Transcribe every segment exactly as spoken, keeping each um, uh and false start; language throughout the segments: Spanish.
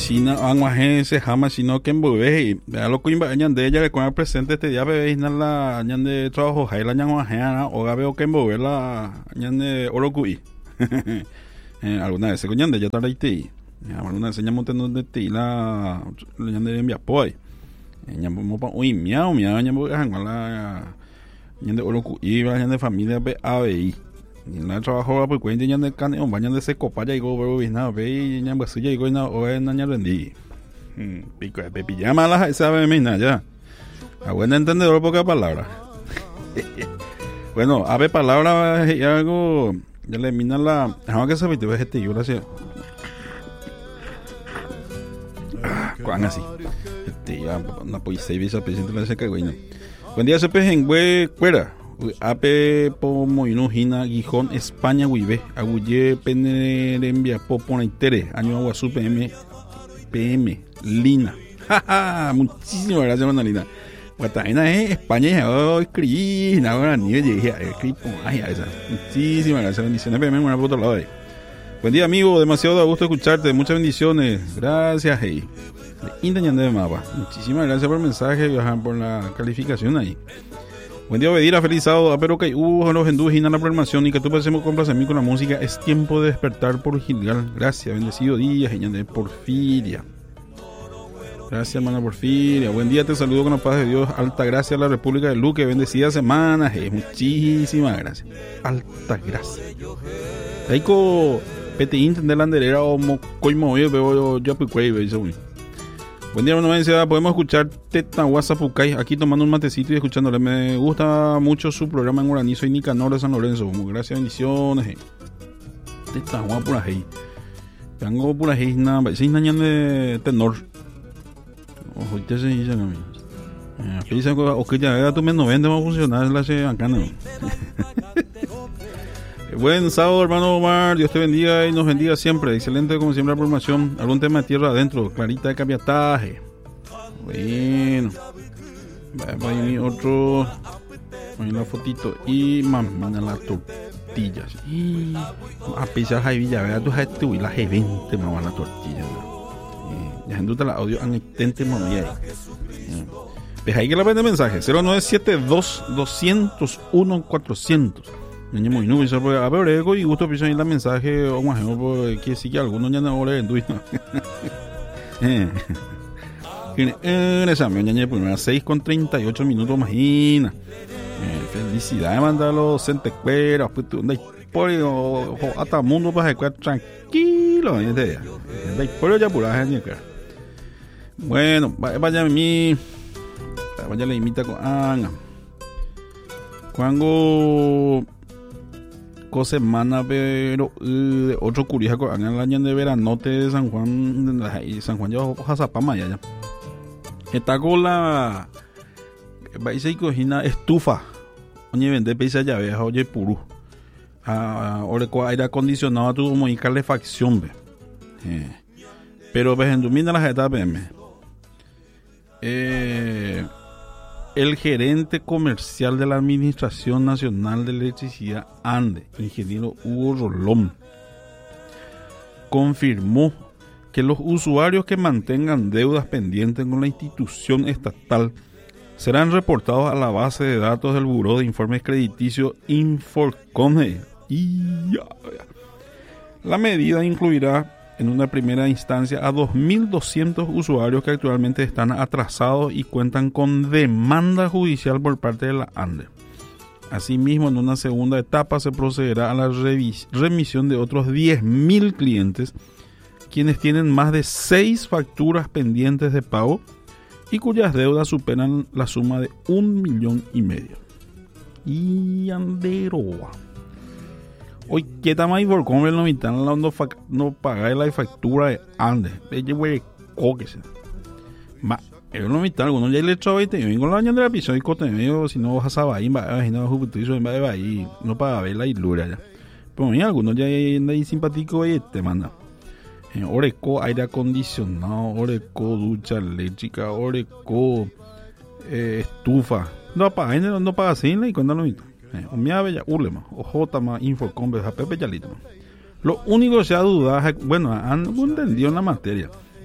China, Anguajense, Jama, sino que en Bubé, vea lo que invayan de ella, le con el presente este día, bebé, la ñan de trabajo, Jaila Ñanguajena, o Gabeo que en Bubé, la ñan de Orocui. Alguna vez se coñan de ella taraiti, alguna vez se llaman de ti, la ñan de Enviapoy, ñan de uy, miau, miau, ñan de Janguala, ñan de Orocui, ñan de familia B A B I. Y la trabajo pues cuenta ñan de cane, o bañan de seco, para llegar, pero vina, ve, ñan de suya y goina, o en ñan rendí. Pico de pepillama la sabe mina ya. A buen entendedor poca palabra. Bueno, a ver palabra y algo, ya le mina la, dejamos que se viste este yo gracias. Cuán así. Este ya na poisei visa presente la seca goina. Buen día se pejen güey, cuera. Ape po moino hina Gijón España huive aguye penerembia poponaitere año aguazú pm pm Lina. Muchísimas gracias, hermana Lina. Guataina es España hoy escribí ahora ni llegué escribí ay esa. Muchísimas gracias, bendiciones P M una por otro lado ahí. Buen día amigo, demasiado de gusto escucharte, muchas bendiciones. Gracias, hey. Indañando de mapa. Muchísimas gracias por el mensaje, por la calificación ahí. Buen día, Bedira, feliz sábado. Espero que hubo los hindúes y la programación y que tú pasemos con placer con la música. Es tiempo de despertar por Gilgal. Gracias, bendecido día, señor de Porfiria. Gracias, hermana Porfiria. Buen día, te saludo con la paz de Dios. Alta gracia a la República de Luque. Bendecida semana. Hey, muchísimas gracias. Alta gracia. Taiko, Pete Inten de la Anderera o Mocoimo, veo yo picuey, veis hoy. Buen día, hermano Vencida. Podemos escuchar Teta Guasapucay aquí tomando un matecito y escuchándole. Me gusta mucho su programa en guaraní. Soy Nicanor de San Lorenzo. Gracias, bendiciones. Teta Guasapucay pura hey. Tengo pura hey, nada. Seis años de tenor. Ojo, te se dice a mí. Aquí dice que ya vea tu menos vende va a funcionar la se bancana. Buen sábado, hermano Omar. Dios te bendiga y nos bendiga siempre. Excelente, como siempre, la programación. Algún tema de tierra adentro. Clarita de capiataje. Bueno. Va a venir otro. Ahí la fotito. Y mamina las tortillas. Y a pesar de Villa, vea tu gente y la G veinte, mamá, las tortillas. Ya en duda la audio han intente mamá. Pues ahí que la vende mensaje. cero nueve siete dos dos cero uno cuatrocientos. Muy no a ver ego y gusto piso ahí la mensaje o más ejemplo que sí que algunos ya no le enduitan. Eh. En esa mañana primera seis con treinta y ocho minutos imagina. Felicidades mandar los centecueros pues donde por hasta mundo para estar tranquilo en este día. Por ya pura gente. Bueno, vaya a mí vaya le imita con Ana. Cuando semana pero uh, otro curioso en el año de veranote de San Juan de San Juan ya Jazapama ya está con la vais a cocina estufa oye vende pesa ya vieja oye puro ah ore con aire acondicionado tu como y calefacción ve eh. Pero ves en domina la jeta pm eh el gerente comercial de la Administración Nacional de Electricidad ANDE, ingeniero Hugo Rolón, confirmó que los usuarios que mantengan deudas pendientes con la institución estatal serán reportados a la base de datos del Buró de Informes Crediticios Infolcome. Y la medida incluirá en una primera instancia a dos mil doscientos usuarios que actualmente están atrasados y cuentan con demanda judicial por parte de la ANDE. Asimismo, en una segunda etapa se procederá a la revis- remisión de otros diez mil clientes quienes tienen más de seis facturas pendientes de pago y cuyas deudas superan la suma de un millón y medio. Y anderoa. Hoy, ¿qué tal más por cómo no mitad no no pagar la factura de Andes? Ella güey, coquese. Ma, el no mitad algunos ya le echó veinte vengo la año de la piso y cote medio si no vas a ahí, va a no jubitrizo en va ahí, no para ver la ilura ya. Pero mira, algunos ya andan ahí simpático y te manda. Oreco aire acondicionado, oreco ducha eléctrica, oreco eh, estufa. No paga, no no paga sin y cuando lo mitad. O mi bella ulema o j más infocombe a pepe yalito. Lo único que se ha dudado, bueno, han entendido en la materia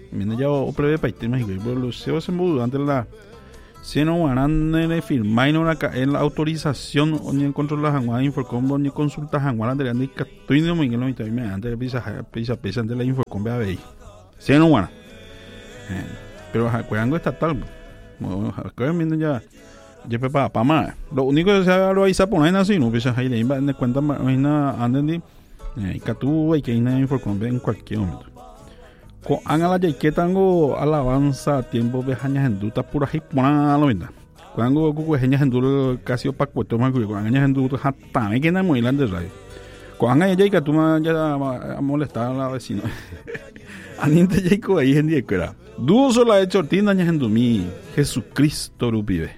Mientras ya o prevé para el México, pero los C E O se mudó antes la si no van a firmar en la autorización o ni en control de la Janguana Infocom o ni consulta Janguana de la Nica Tuino Miguel Lomita y me antes de pisa pisa pisa antes de la Infocom B A B I si no van pero Jacuango estatal bueno acuerdan viendo ya ya para para más lo único que se ha lo ahí se pone así no pisa ahí de cuenta imagina anden de que tú hay que ir a Infocom en cualquier momento con anga la que tengo alabanza tiempo de años en duda pura hipona lo mismo cuando con años en duda casi para cuatro más con años en duda hasta me queda muy grande radio con anga ya que tú me ya molestar a la vecina aninte ya ahí en día que era dúo solo ha hecho tienda años en dumi Jesucristo lo vive